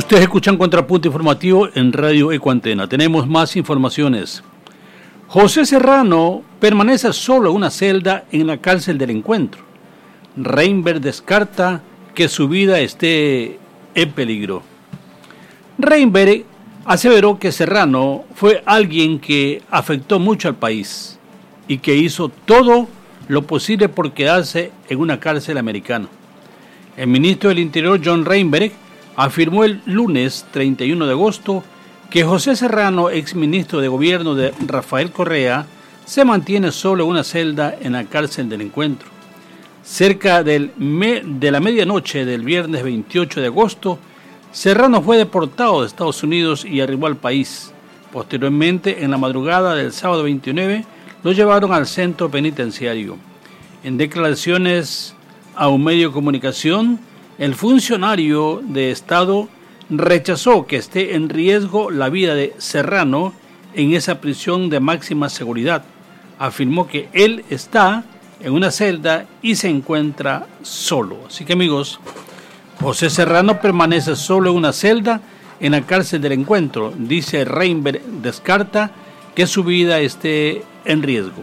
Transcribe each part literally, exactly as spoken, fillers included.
Ustedes escuchan Contrapunto Informativo en Radio Ecuantena. Tenemos más informaciones. José Serrano permanece solo en una celda en la cárcel del Encuentro. Reinberg descarta que su vida esté en peligro. Reinberg aseveró que Serrano fue alguien que afectó mucho al país y que hizo todo lo posible por quedarse en una cárcel americana. El ministro del Interior, John Reinberg, afirmó el lunes treinta y uno de agosto que José Serrano, exministro de gobierno de Rafael Correa, se mantiene solo en una celda en la cárcel del Encuentro. Cerca del me, de la medianoche del viernes veintiocho de agosto, Serrano fue deportado de Estados Unidos y arribó al país. Posteriormente, en la madrugada del sábado veintinueve, lo llevaron al centro penitenciario. En declaraciones a un medio de comunicación, el funcionario de Estado rechazó que esté en riesgo la vida de Serrano en esa prisión de máxima seguridad. Afirmó que él está en una celda y se encuentra solo. Así que, amigos, José Serrano permanece solo en una celda en la cárcel del Encuentro. Dice Reinberg descarta que su vida esté en riesgo.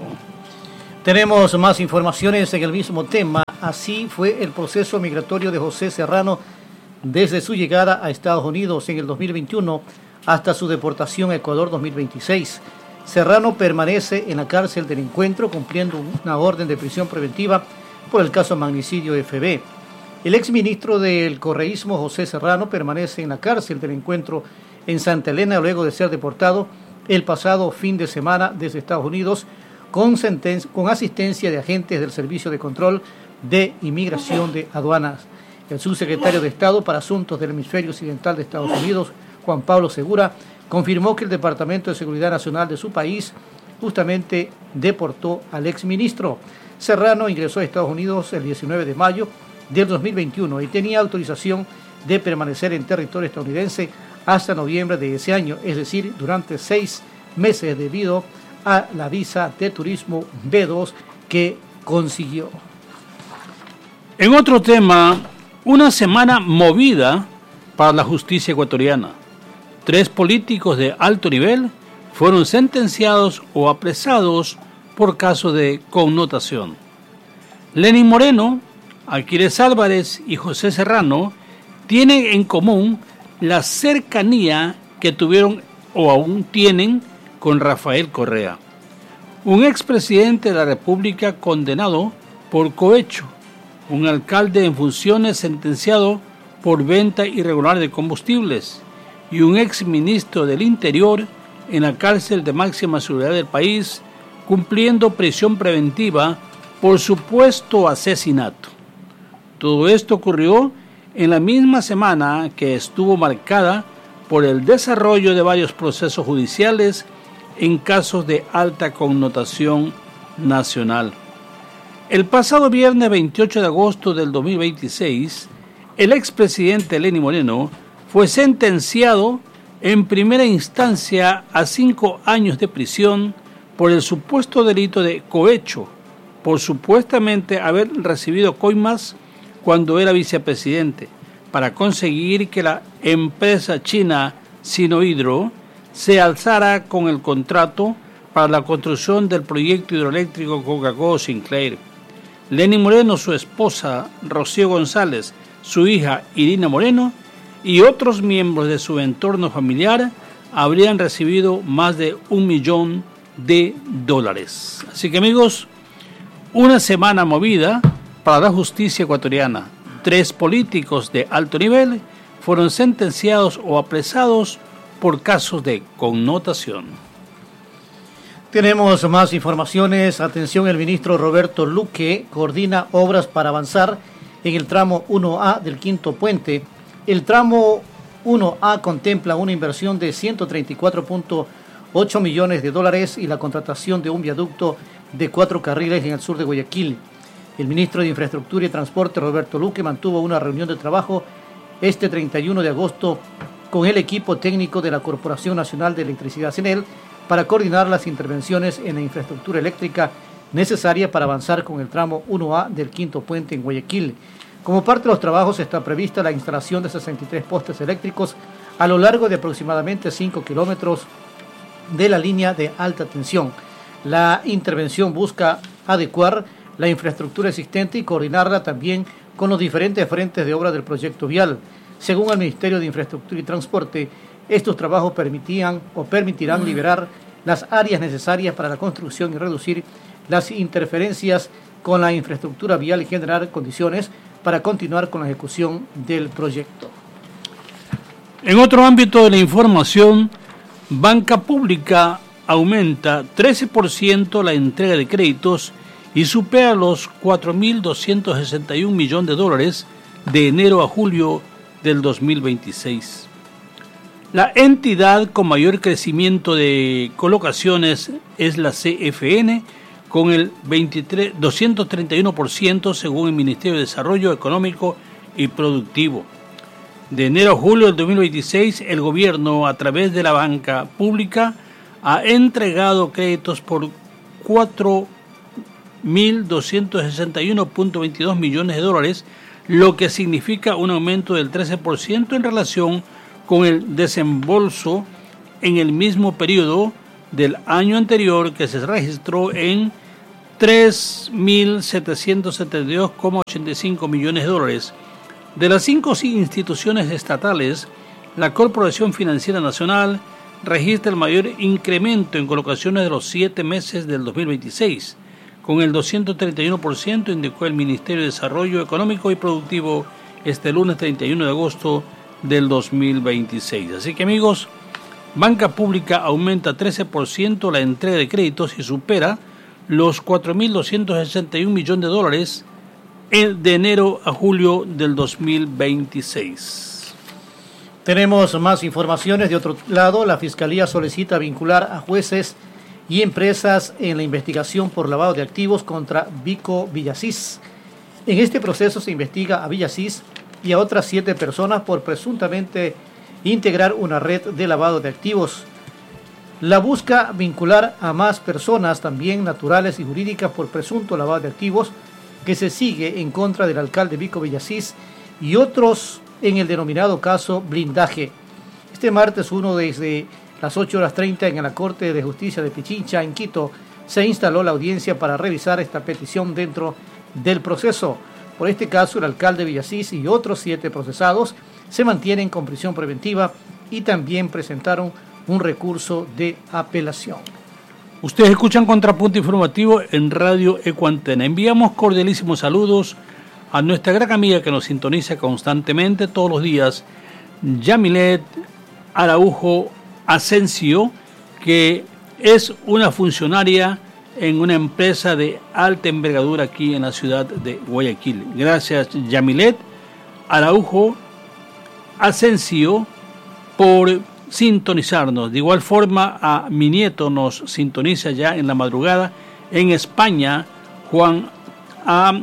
Tenemos más informaciones en el mismo tema. Así fue el proceso migratorio de José Serrano desde su llegada a Estados Unidos en el dos mil veintiuno hasta su deportación a Ecuador dos mil veintiséis. Serrano permanece en la cárcel del Encuentro cumpliendo una orden de prisión preventiva por el caso magnicidio F B. El exministro del correísmo José Serrano permanece en la cárcel del Encuentro en Santa Elena luego de ser deportado el pasado fin de semana desde Estados Unidos con, senten- con asistencia de agentes del Servicio de Control de Inmigración de Aduanas. El subsecretario de Estado para Asuntos del Hemisferio Occidental de Estados Unidos, Juan Pablo Segura, confirmó que el Departamento de Seguridad Nacional de su país justamente deportó al exministro. Serrano ingresó a Estados Unidos el diecinueve de mayo del dos mil veintiuno y tenía autorización de permanecer en territorio estadounidense hasta noviembre de ese año, es decir, durante seis meses debido a la visa de turismo B dos que consiguió. En otro tema, una semana movida para la justicia ecuatoriana. Tres políticos de alto nivel fueron sentenciados o apresados por casos de connotación. Lenín Moreno, Aquiles Álvarez y José Serrano tienen en común la cercanía que tuvieron o aún tienen con Rafael Correa, un expresidente de la República condenado por cohecho, un alcalde en funciones sentenciado por venta irregular de combustibles y un exministro del Interior en la cárcel de máxima seguridad del país cumpliendo prisión preventiva por supuesto asesinato. Todo esto ocurrió en la misma semana que estuvo marcada por el desarrollo de varios procesos judiciales en casos de alta connotación nacional. El pasado viernes veintiocho de agosto del dos mil veintiséis, el expresidente Lenín Moreno fue sentenciado en primera instancia a cinco años de prisión por el supuesto delito de cohecho, por supuestamente haber recibido coimas cuando era vicepresidente, para conseguir que la empresa china Sinohydro se alzara con el contrato para la construcción del proyecto hidroeléctrico Coca-Cola-Sinclair. Lenín Moreno, su esposa Rocío González, su hija Irina Moreno y otros miembros de su entorno familiar habrían recibido más de un millón de dólares. Así que, amigos, una semana movida para la justicia ecuatoriana. Tres políticos de alto nivel fueron sentenciados o apresados por casos de connotación. Tenemos más informaciones. Atención, el ministro Roberto Luque coordina obras para avanzar en el tramo uno A del Quinto Puente. El tramo uno A contempla una inversión de ciento treinta y cuatro punto ocho millones de dólares y la contratación de un viaducto de cuatro carriles en el sur de Guayaquil. El ministro de Infraestructura y Transporte, Roberto Luque, mantuvo una reunión de trabajo este treinta y uno de agosto con el equipo técnico de la Corporación Nacional de Electricidad, CENEL, para coordinar las intervenciones en la infraestructura eléctrica necesaria para avanzar con el tramo uno A del Quinto Puente en Guayaquil. Como parte de los trabajos está prevista la instalación de sesenta y tres postes eléctricos a lo largo de aproximadamente cinco kilómetros de la línea de alta tensión. La intervención busca adecuar la infraestructura existente y coordinarla también con los diferentes frentes de obra del proyecto vial. Según el Ministerio de Infraestructura y Transporte, estos trabajos permitían o permitirán liberar las áreas necesarias para la construcción y reducir las interferencias con la infraestructura vial y generar condiciones para continuar con la ejecución del proyecto. En otro ámbito de la información, Banca Pública aumenta trece por ciento la entrega de créditos y supera los cuatro mil doscientos sesenta y un millones de dólares de enero a julio del dos mil veintiséis. La entidad con mayor crecimiento de colocaciones es la C F N, con el doscientos treinta y uno por ciento según el Ministerio de Desarrollo Económico y Productivo. De enero a julio del dos mil veintiséis, el gobierno, a través de la banca pública, ha entregado créditos por cuatro mil doscientos sesenta y uno punto veintidós millones de dólares, lo que significa un aumento del trece por ciento en relación con el desembolso en el mismo periodo del año anterior, que se registró en tres mil setecientos setenta y dos punto ochenta y cinco millones de dólares. De las cinco instituciones estatales, la Corporación Financiera Nacional registra el mayor incremento en colocaciones de los siete meses del dos mil veintiséis, con el doscientos treinta y uno por ciento, indicó el Ministerio de Desarrollo Económico y Productivo este lunes treinta y uno de agosto del dos mil veintiséis. Así que, amigos, Banca Pública aumenta trece por ciento la entrega de créditos y supera los cuatro mil doscientos sesenta y un millones de dólares de enero a julio del dos mil veintiséis. Tenemos más informaciones. De otro lado, la Fiscalía solicita vincular a jueces y empresas en la investigación por lavado de activos contra Vico Villasís. En este proceso se investiga a Villasís y a otras siete personas por presuntamente integrar una red de lavado de activos. La busca vincular a más personas, también naturales y jurídicas, por presunto lavado de activos, que se sigue en contra del alcalde Vico Villasís y otros en el denominado caso Blindaje. Este martes uno, desde las ocho horas treinta, en la Corte de Justicia de Pichincha, en Quito, se instaló la audiencia para revisar esta petición dentro del proceso. Por este caso, el alcalde Villasís y otros siete procesados se mantienen con prisión preventiva y también presentaron un recurso de apelación. Ustedes escuchan Contrapunto Informativo en Radio Ecuantena. Enviamos cordialísimos saludos a nuestra gran amiga que nos sintoniza constantemente todos los días, Yamilet Araujo Asensio, que es una funcionaria en una empresa de alta envergadura aquí en la ciudad de Guayaquil. Gracias, Yamilet Araujo Asensio, por sintonizarnos. De igual forma, a mi nieto nos sintoniza ya en la madrugada en España, Juan a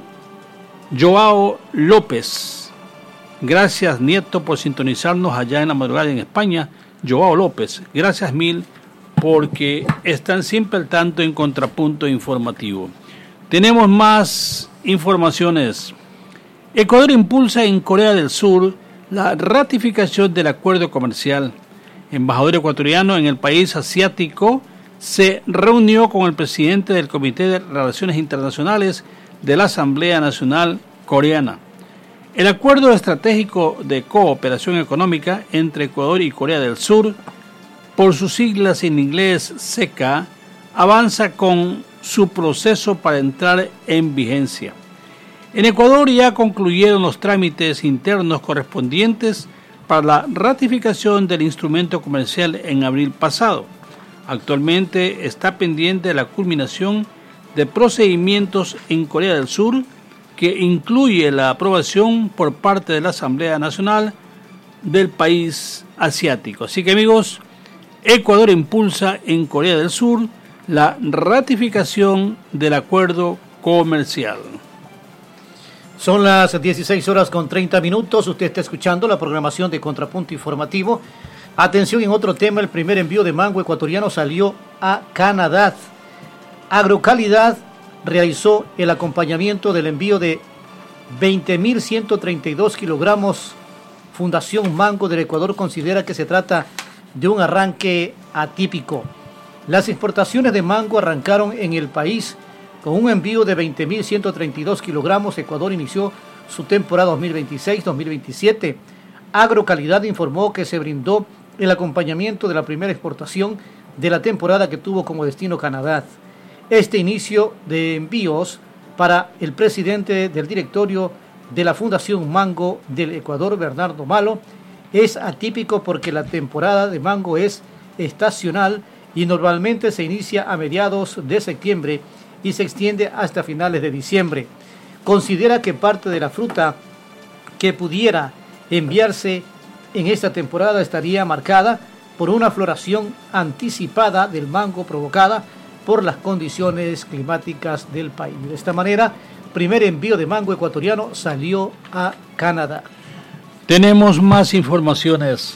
Joao López. Gracias, nieto, por sintonizarnos allá en la madrugada en España. Joao López, gracias mil, porque están siempre al tanto en Contrapunto Informativo. Tenemos más informaciones. Ecuador impulsa en Corea del Sur la ratificación del acuerdo comercial. Embajador ecuatoriano en el país asiático se reunió con el presidente del Comité de Relaciones Internacionales de la Asamblea Nacional Coreana. El acuerdo estratégico de cooperación económica entre Ecuador y Corea del Sur, por sus siglas en inglés C E C A, avanza con su proceso para entrar en vigencia. En Ecuador ya concluyeron los trámites internos correspondientes para la ratificación del instrumento comercial en abril pasado. Actualmente está pendiente la culminación de procedimientos en Corea del Sur, que incluye la aprobación por parte de la Asamblea Nacional del país asiático. Así que, amigos, Ecuador impulsa en Corea del Sur la ratificación del acuerdo comercial. Son las dieciséis horas con treinta minutos. Usted está escuchando la programación de Contrapunto Informativo. Atención, en otro tema, el primer envío de mango ecuatoriano salió a Canadá. Agrocalidad realizó el acompañamiento del envío de veinte mil ciento treinta y dos kilogramos. Fundación Mango del Ecuador considera que se trata de un arranque atípico. Las exportaciones de mango arrancaron en el país con un envío de veinte mil ciento treinta y dos kilogramos. Ecuador inició su temporada dos mil veintiséis dos mil veintisiete. Agrocalidad informó que se brindó el acompañamiento de la primera exportación de la temporada que tuvo como destino Canadá. Este inicio de envíos para el presidente del directorio de la Fundación Mango del Ecuador, Bernardo Malo, es atípico porque la temporada de mango es estacional y normalmente se inicia a mediados de septiembre y se extiende hasta finales de diciembre. Considera que parte de la fruta que pudiera enviarse en esta temporada estaría marcada por una floración anticipada del mango provocada por las condiciones climáticas del país. De esta manera, primer envío de mango ecuatoriano salió a Canadá. Tenemos más informaciones.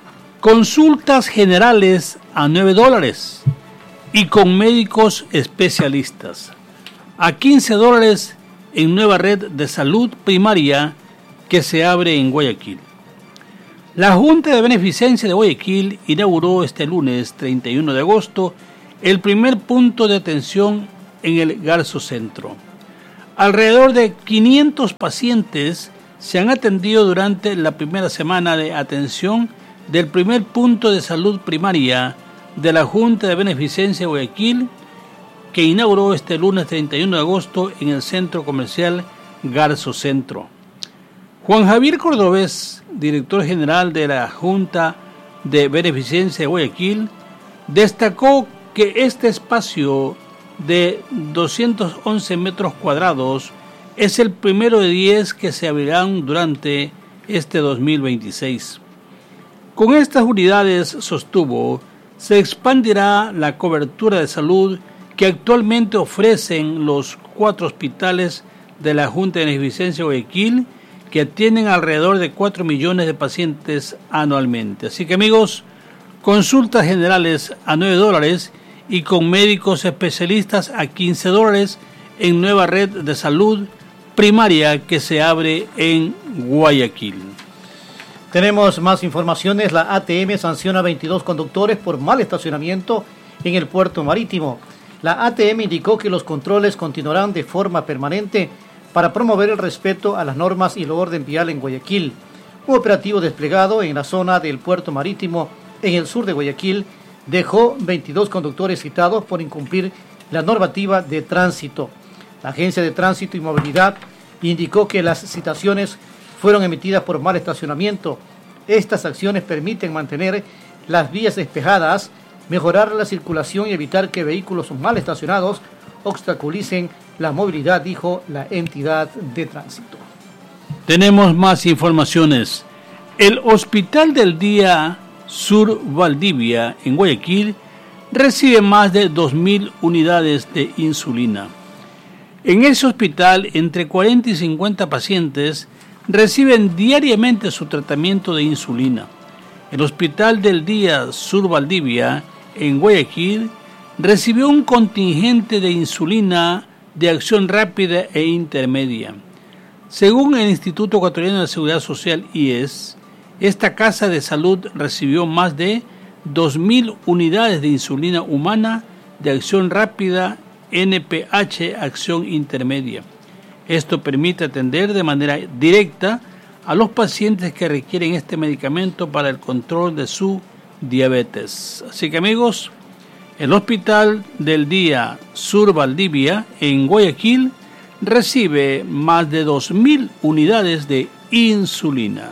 Consultas generales a nueve dólares y con médicos especialistas. A quince dólares en nueva red de salud primaria que se abre en Guayaquil. La Junta de Beneficencia de Guayaquil inauguró este lunes treinta y uno de agosto el primer punto de atención en el Garzo Centro. Alrededor de quinientos pacientes se han atendido durante la primera semana de atención del primer punto de salud primaria de la Junta de Beneficencia de Guayaquil, que inauguró este lunes treinta y uno de agosto en el Centro Comercial Garzo Centro. Juan Javier Cordobés, director general de la Junta de Beneficencia de Guayaquil, destacó que este espacio de doscientos once metros cuadrados es el primero de diez que se abrirán durante este dos mil veintiséis. Con estas unidades, sostuvo, se expandirá la cobertura de salud que actualmente ofrecen los cuatro hospitales de la Junta de Beneficencia de Guayaquil, que atienden alrededor de cuatro millones de pacientes anualmente. Así que, amigos, consultas generales a nueve dólares y con médicos especialistas a quince dólares en nueva red de salud primaria que se abre en Guayaquil. Tenemos más informaciones. La A T M sanciona a veintidós conductores por mal estacionamiento en el puerto marítimo. La A T M indicó que los controles continuarán de forma permanente para promover el respeto a las normas y el orden vial en Guayaquil. Un operativo desplegado en la zona del puerto marítimo en el sur de Guayaquil dejó veintidós conductores citados por incumplir la normativa de tránsito. La Agencia de Tránsito y Movilidad indicó que las citaciones fueron emitidas por mal estacionamiento. Estas acciones permiten mantener las vías despejadas, mejorar la circulación y evitar que vehículos mal estacionados obstaculicen la movilidad, dijo la entidad de tránsito. Tenemos más informaciones. El Hospital del Día Sur Valdivia en Guayaquil recibe más de dos mil unidades de insulina. En ese hospital, entre cuarenta y cincuenta pacientes reciben diariamente su tratamiento de insulina. El Hospital del Día Sur Valdivia en Guayaquil recibió un contingente de insulina de acción rápida e intermedia. Según el Instituto Ecuatoriano de Seguridad Social, I E S, esta casa de salud recibió más de dos mil unidades de insulina humana de acción rápida N P H acción intermedia. Esto permite atender de manera directa a los pacientes que requieren este medicamento para el control de su diabetes. Así que, amigos, el Hospital del Día Sur Valdivia en Guayaquil recibe más de dos mil unidades de insulina.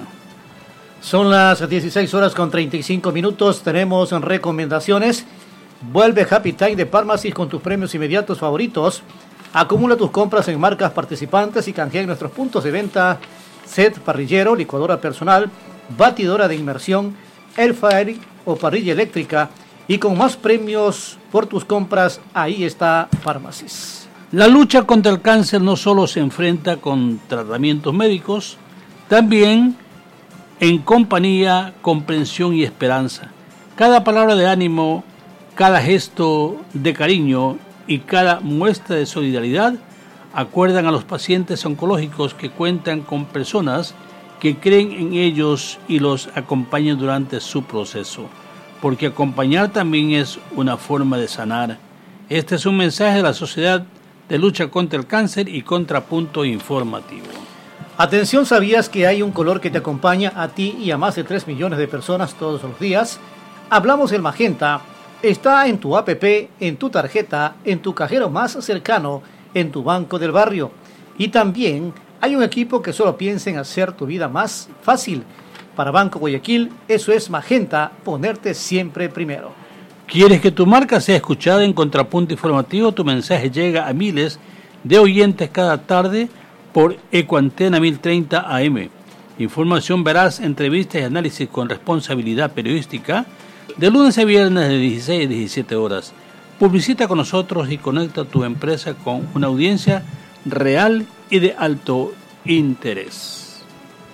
Son las dieciséis horas con treinta y cinco minutos. Tenemos recomendaciones. Vuelve Happy Time de Pharmacy con tus premios inmediatos favoritos. Acumula tus compras en marcas participantes y canjea en nuestros puntos de venta set parrillero, licuadora personal, batidora de inmersión, air fryer o parrilla eléctrica. Y con más premios por tus compras, ahí está Pharmacies. La lucha contra el cáncer no solo se enfrenta con tratamientos médicos, también en compañía, comprensión y esperanza. Cada palabra de ánimo, cada gesto de cariño y cada muestra de solidaridad Acuerdan a los pacientes oncológicos que cuentan con personas que creen en ellos y los acompañan durante su proceso, porque acompañar también es una forma de sanar. Este es un mensaje de la Sociedad de Lucha contra el Cáncer y Contrapunto Informativo. Atención, ¿sabías que hay un color que te acompaña a ti y a más de tres millones de personas todos los días? Hablamos del magenta. Está en tu app, en tu tarjeta, en tu cajero más cercano, en tu banco del barrio. Y también hay un equipo que solo piensa en hacer tu vida más fácil. Para Banco Guayaquil, eso es magenta, ponerte siempre primero. ¿Quieres que tu marca sea escuchada en Contrapunto Informativo? Tu mensaje llega a miles de oyentes cada tarde por Ecoantena mil treinta A M. Información veraz, entrevistas y análisis con responsabilidad periodística de lunes a viernes de dieciséis a diecisiete horas. Publicita con nosotros y conecta tu empresa con una audiencia real y de alto interés.